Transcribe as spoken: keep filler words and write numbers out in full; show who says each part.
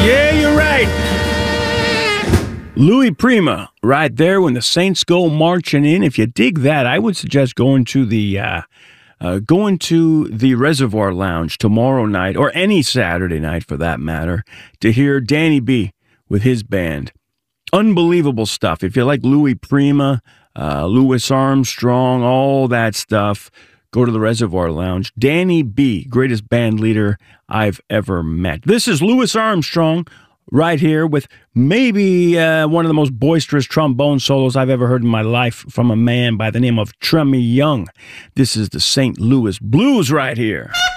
Speaker 1: Yeah, you're right. Louis Prima, right there when the Saints go marching in. If you dig that, I would suggest going to the uh, uh, going to the Reservoir Lounge tomorrow night, or any Saturday night for that matter, to hear Danny B with his band. Unbelievable stuff. If you like Louis Prima, uh, Louis Armstrong, all that stuff, go to the Reservoir Lounge. Danny B, greatest band leader I've ever met. This is Louis Armstrong right here with maybe uh, one of the most boisterous trombone solos I've ever heard in my life from a man by the name of Tremy Young. This is the Saint Louis Blues right here.